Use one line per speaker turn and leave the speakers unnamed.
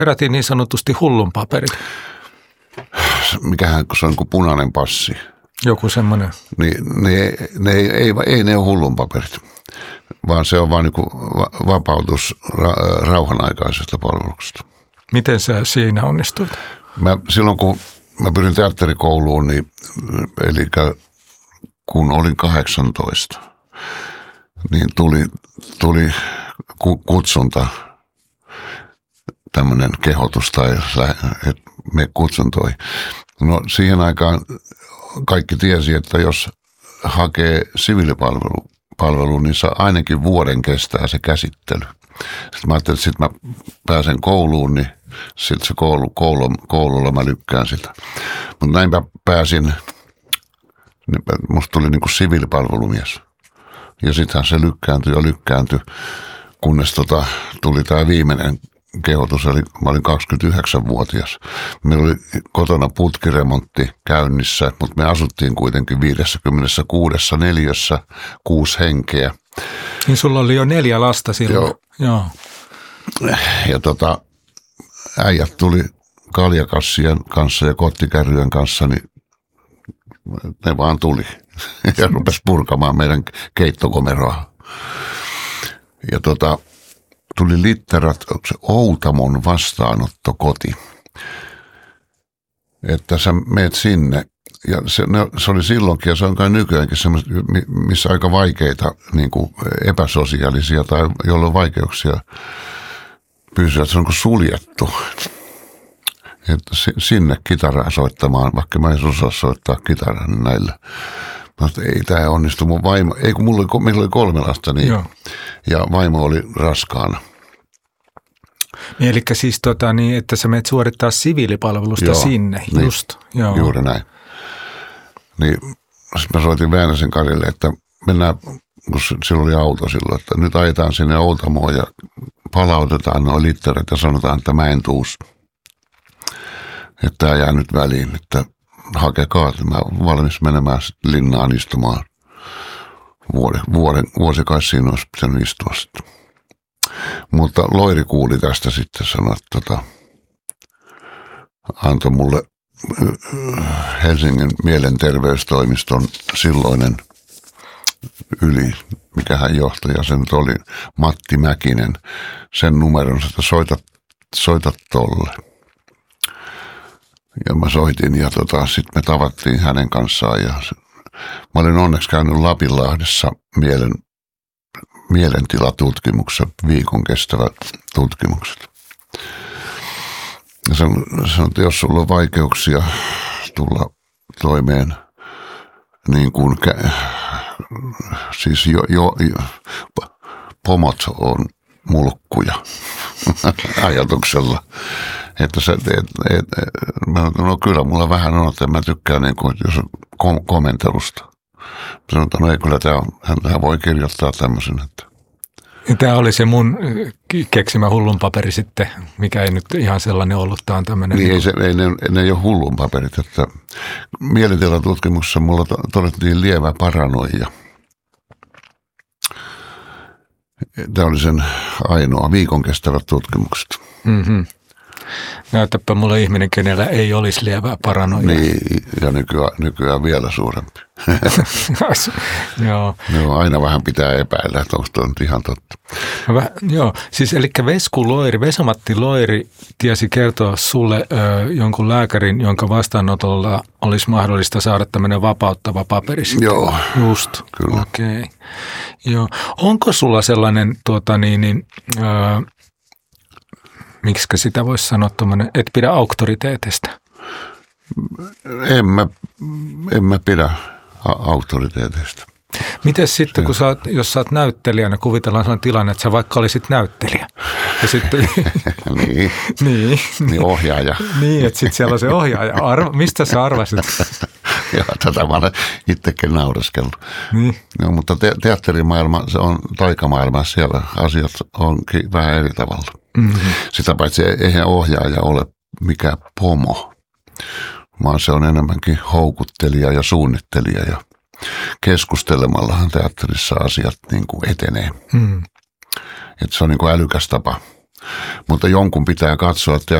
Kerättiin niin sanotusti hullun paperit.
Mikähän se on kuin punainen passi.
Joku semmoinen.
Niin ei ne ole hullun paperit, vaan se on vaan niin kuin vapautus rauhanaikaisesta palveluksesta.
Miten sä siinä onnistuit?
Silloin kun mä pyrin teatterikouluun, niin, eli kun olin 18, niin tuli kutsunta, tämmöinen kehotus tai että me kutsuntoi. No siihen aikaan kaikki tiesi, että jos hakee siviilipalveluun, niin ainakin vuoden kestää se käsittely. Sitten mä ajattelin, että sitten mä pääsen kouluun, niin sitten se koululla mä lykkään sitä. Mutta näin mä pääsin, musta tuli niin kuin siviilipalvelumies. Ja sittenhän se lykkäääntyi, kunnes tuli tämä viimeinen kehotus, eli mä olin 29-vuotias. Meillä oli kotona putkiremontti käynnissä, mutta me asuttiin kuitenkin 56 neliössä, 6 henkeä.
Niin sulla oli jo 4 lasta silloin.
Joo. Ja äijät tuli kaljakassien kanssa ja kottikärryjen kanssa, niin ne vaan tuli ja rupesi purkamaan meidän keittokomeroa. Ja tuli litterat, onko se Outamon vastaanottokoti, että sä meet sinne. Ja se oli silloinkin ja se on kai nykyäänkin semmoista, missä aika vaikeita, niin kuin epäsosiaalisia tai joilla on vaikeuksia pysyä, että se on kuin suljettu. Että sinne kitaraa soittamaan, vaikka mä en osaa soittaa kitaraa niin näillä. Mutta ei tämä onnistu. Mun vaimo, ei kun meillä oli 3 lasta niin, ja vaimo oli raskaana.
Eli siis niin, että sä menet suorittaa siviilipalvelusta sinne,
niin,
just. Joo.
Juuri näin. Niin mä soitin Väänäsen Karille, että mennään, kun sillä oli auto silloin, että nyt ajetaan sinne Outamoon ja palautetaan nuo litterit ja sanotaan, että mä en tuus. Että tämä jää nyt väliin, että hakekaa, että mä olen valmis menemään linnaan istumaan. Vuosi kai siinä olisi pitänyt istua sitten. Mutta Loiri kuuli tästä sitten, sanoi, että antoi mulle Helsingin mielenterveystoimiston silloinen mikä hän johtaja, se nyt oli Matti Mäkinen, sen numeron, että soita tolle. Ja mä soitin ja sitten me tavattiin hänen kanssaan ja mä olin onneksi käynyt Lapinlahdessa mielentilatutkimuksessa, viikon kestävät tutkimukset. Ja sanoi, että jos sulla on vaikeuksia tulla toimeen, niin kuin siis pomot on mulkkuja ajatuksella. Että no kyllä mulla vähän on, että mä tykkään niin kuin, jos on komentelusta. Sanoin, että no ei kyllä hän voi kirjoittaa tämmöisen. Että.
Tämä oli se mun keksimä hullun paperi sitten, mikä ei nyt ihan sellainen ollut. Tämä on tämmöinen.
Niin, ne ei ole hullun paperit. Että mielentilatutkimuksessa mulla todettiin lievä paranoia. Tämä oli sen ainoa viikon kestävät tutkimukset.
Mm-hmm. Näytäpä mulle ihminen, kenellä ei olisi lievää paranoia.
Niin, ja nykyään vielä suurempi.
Joo.
No, aina vähän pitää epäillä, että onko tuo nyt ihan totta.
Joo, siis eli Vesa-Matti Loiri tiesi kertoa sulle jonkun lääkärin, jonka vastaanotolla olisi mahdollista saada tämmöinen vapauttava paperi sitten.
Joo,
just.
Kyllä.
Okei. Joo. Onko sulla sellainen miksikä sitä voisi sanoa tuommoinen, et pidä auktoriteetista?
En mä pidä auktoriteetistä.
Mites sitten, kun jos sä oot näyttelijänä, kuvitellaan sellainen tilanne, että sä vaikka olisit näyttelijä. Ja sitten,
niin, ohjaaja.
Niin, että sitten siellä on se ohjaaja. Mistä sä arvasit?
Joo, tätä mä olen itsekin naureskellut.
Niin.
No, mutta teatterimaailma, se on taikamaailma, siellä asiat onkin vähän eri tavalla. Mm-hmm. Sitä paitsi eihän ohjaaja ole mikään pomo, vaan se on enemmänkin houkuttelija ja suunnittelija ja keskustelemallahan teatterissa asiat niin kuin etenee. Mm. Että se on niin kuin älykäs tapa Mutta jonkun pitää katsoa